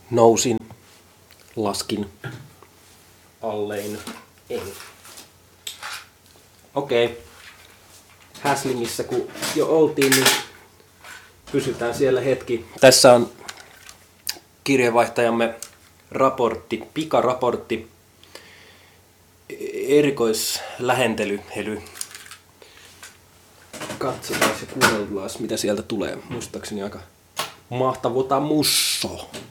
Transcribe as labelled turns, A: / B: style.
A: Nousin, laskin, allein, en. Okei. Häslingissä kun jo oltiin, niin pysytään siellä hetki. Tässä on kirjeenvaihtajamme raportti, pikaraportti, erikoislähentely. Katsotaan ja kuunnellaan, mitä sieltä tulee. Muistaakseni aika mahtavota musso.